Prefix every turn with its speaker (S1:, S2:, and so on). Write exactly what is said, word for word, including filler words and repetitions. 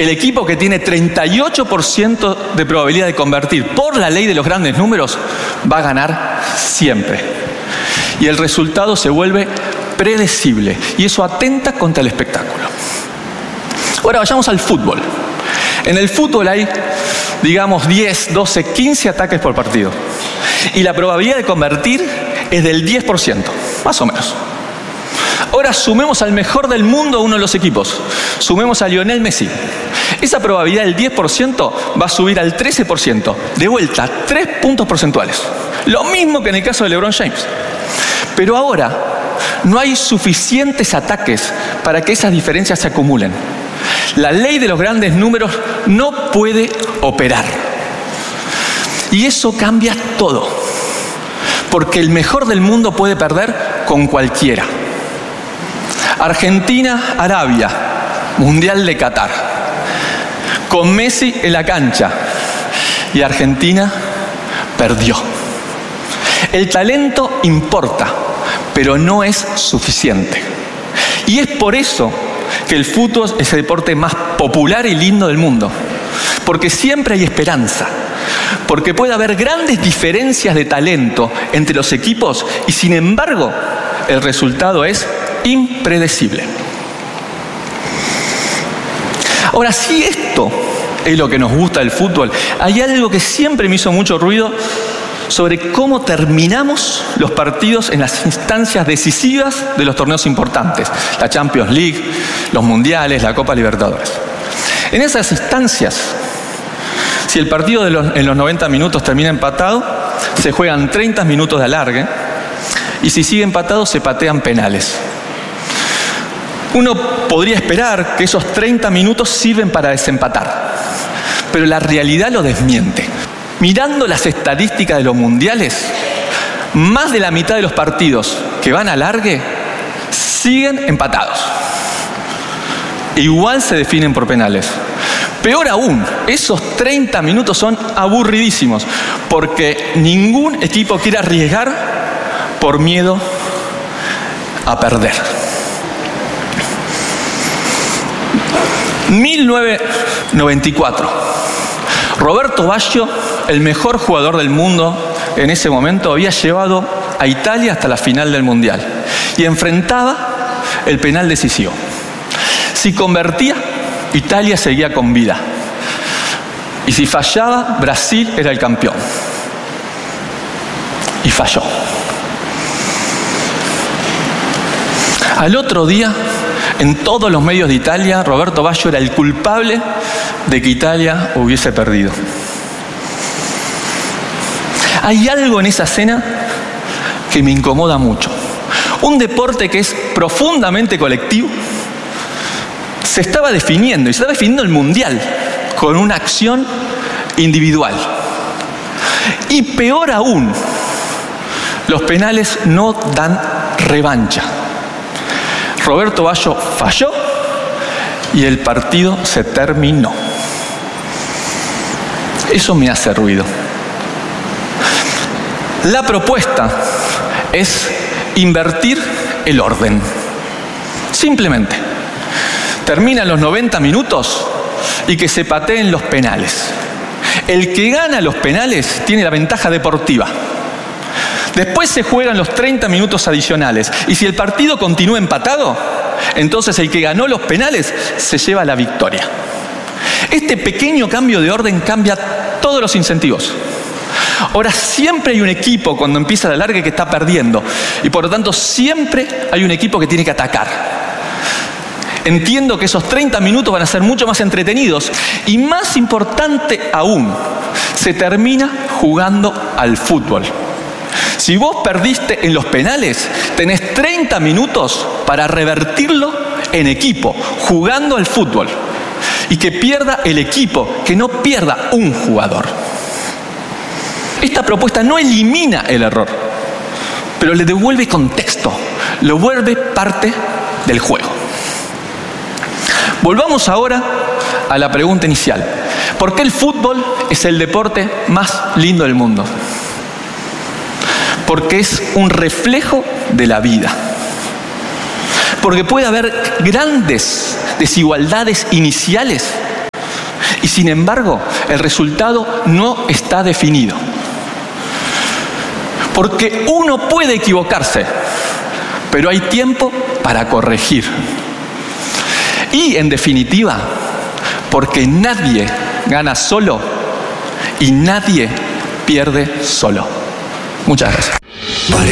S1: el equipo que tiene treinta y ocho por ciento de probabilidad de convertir por la ley de los grandes números va a ganar siempre. Y el resultado se vuelve predecible y eso atenta contra el espectáculo. Ahora vayamos al fútbol. En el fútbol hay, digamos, diez, doce, quince ataques por partido. Y la probabilidad de convertir es del diez por ciento, más o menos. Ahora sumemos al mejor del mundo a uno de los equipos. Sumemos a Lionel Messi. Esa probabilidad del diez por ciento va a subir al trece por ciento. De vuelta, tres puntos porcentuales. Lo mismo que en el caso de LeBron James. Pero ahora no hay suficientes ataques para que esas diferencias se acumulen. La ley de los grandes números no puede operar. Y eso cambia todo. Porque el mejor del mundo puede perder con cualquiera. Argentina, Arabia, Mundial de Qatar. Con Messi en la cancha. Y Argentina perdió. El talento importa, pero no es suficiente. Y es por eso que el fútbol es el deporte más popular y lindo del mundo. Porque siempre hay esperanza. Porque puede haber grandes diferencias de talento entre los equipos y sin embargo el resultado es impredecible. Ahora, si esto es lo que nos gusta del fútbol, hay algo que siempre me hizo mucho ruido sobre cómo terminamos los partidos en las instancias decisivas de los torneos importantes, la Champions League, los Mundiales, la Copa Libertadores. En esas instancias, si el partido de los, en los noventa minutos termina empatado, se juegan treinta minutos de alargue y si sigue empatado se patean penales. Uno podría esperar que esos treinta minutos sirven para desempatar, pero la realidad lo desmiente. Mirando las estadísticas de los mundiales, más de la mitad de los partidos que van a alargue siguen empatados. Igual se definen por penales. Peor aún, esos treinta minutos son aburridísimos, porque ningún equipo quiere arriesgar por miedo a perder. mil novecientos noventa y cuatro. Roberto Baggio, el mejor jugador del mundo en ese momento, había llevado a Italia hasta la final del Mundial y enfrentaba el penal decisivo. Si convertía, Italia seguía con vida. Y si fallaba, Brasil era el campeón. Y falló. Al otro día, en todos los medios de Italia, Roberto Baggio era el culpable de que Italia hubiese perdido. Hay algo en esa escena que me incomoda mucho. Un deporte que es profundamente colectivo se estaba definiendo, y se estaba definiendo el Mundial con una acción individual. Y peor aún, los penales no dan revancha. Roberto Baggio falló y el partido se terminó. Eso me hace ruido. La propuesta es invertir el orden. Simplemente. Terminan los noventa minutos y que se pateen los penales. El que gana los penales tiene la ventaja deportiva. Después se juegan los treinta minutos adicionales y si el partido continúa empatado, entonces el que ganó los penales se lleva la victoria. Este pequeño cambio de orden cambia todos los incentivos. Ahora siempre hay un equipo cuando empieza la larga que está perdiendo y por lo tanto siempre hay un equipo que tiene que atacar. Entiendo que esos treinta minutos van a ser mucho más entretenidos y más importante aún, se termina jugando al fútbol. Si vos perdiste en los penales, tenés treinta minutos para revertirlo en equipo, jugando al fútbol. Y que pierda el equipo, que no pierda un jugador. Esta propuesta no elimina el error, pero le devuelve contexto, lo vuelve parte del juego. Volvamos ahora a la pregunta inicial. ¿Por qué el fútbol es el deporte más lindo del mundo? Porque es un reflejo de la vida. Porque puede haber grandes desigualdades iniciales Y sin embargo, el resultado no está definido. Porque uno puede equivocarse, pero hay tiempo para corregir. Y en definitiva, porque nadie gana solo y nadie pierde solo. Muchas gracias.